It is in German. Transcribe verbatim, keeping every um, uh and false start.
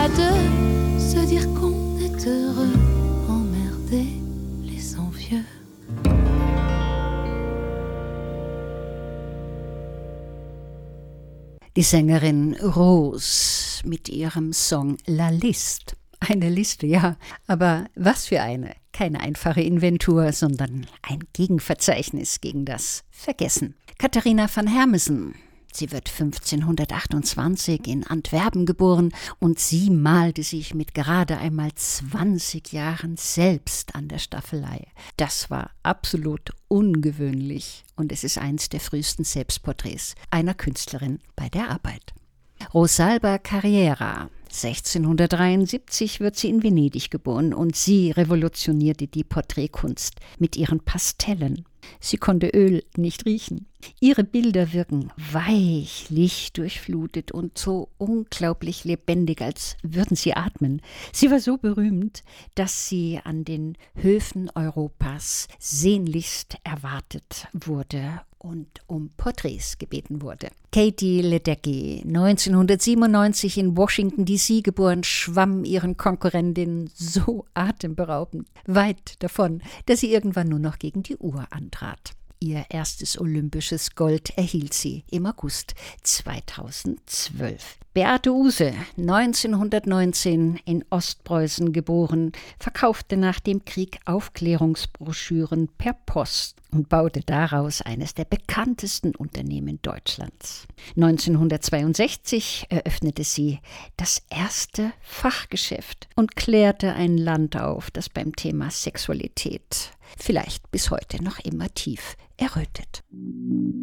deux, se dire qu'on est heureux, emmerder les envieux. Die Sängerin Rose mit ihrem Song La Liste. Eine Liste, ja, aber was für eine. Keine einfache Inventur, sondern ein Gegenverzeichnis gegen das Vergessen. Katharina van Hermessen. Sie wird fünfzehnhundertachtundzwanzig in Antwerpen geboren und sie malte sich mit gerade einmal zwanzig Jahren selbst an der Staffelei. Das war absolut ungewöhnlich und es ist eines der frühesten Selbstporträts einer Künstlerin bei der Arbeit. Rosalba Carriera. sechzehnhundertdreiundsiebzig wird sie in Venedig geboren und sie revolutionierte die Porträtkunst mit ihren Pastellen. Sie konnte Öl nicht riechen. Ihre Bilder wirken weich, lichtdurchflutet und so unglaublich lebendig, als würden sie atmen. Sie war so berühmt, dass sie an den Höfen Europas sehnlichst erwartet wurde und um Porträts gebeten wurde. Katie Ledecky, neunzehnhundertsiebenundneunzig in Washington D C geboren, schwamm ihren Konkurrentinnen so atemberaubend weit davon, dass sie irgendwann nur noch gegen die Uhr antrat. Ihr erstes olympisches Gold erhielt sie im August zweitausendzwölf. Beate Uhse, neunzehnhundertneunzehn in Ostpreußen geboren, verkaufte nach dem Krieg Aufklärungsbroschüren per Post und baute daraus eines der bekanntesten Unternehmen Deutschlands. neunzehnhundertzweiundsechzig eröffnete sie das erste Fachgeschäft und klärte ein Land auf, das beim Thema Sexualität vielleicht bis heute noch immer tief errötet.